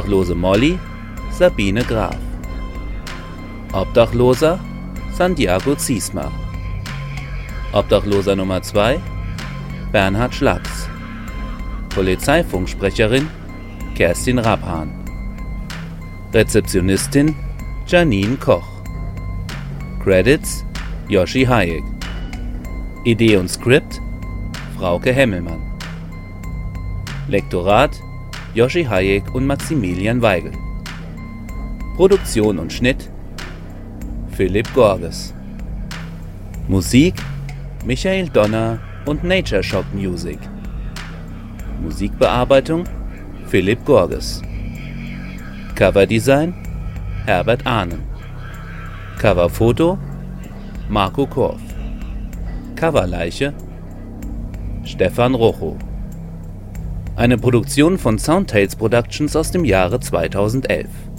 Obdachlose Molly, Sabine Graf. Obdachloser, Santiago Ziesmer. Obdachloser Nummer 2, Bernhard Schlacks. Polizeifunksprecherin, Kerstin Rapphahn. Rezeptionistin, Janine Koch. Credits, Yoshi Hayek. Idee und Skript, Frauke Hemmelmann. Lektorat, Yoshi Hayek und Maximilian Weigel. Produktion und Schnitt, Philipp Gorges. Musik, Michael Donner und Nature Shock Music. Musikbearbeitung, Philipp Gorges. Coverdesign, Herbert Ahnen. Coverfoto, Marco Korf. Coverleiche, Stefan Rochow. Eine Produktion von Soundtales Productions aus dem Jahre 2011.